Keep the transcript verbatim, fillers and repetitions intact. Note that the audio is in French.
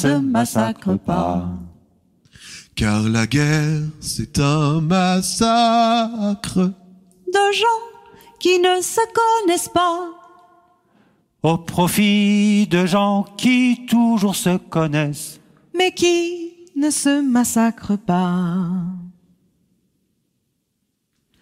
se massacre pas. Car la guerre, c'est un massacre De gens qui ne se connaissent pas, au profit de gens qui toujours se connaissent. mais qui ne se massacrent pas.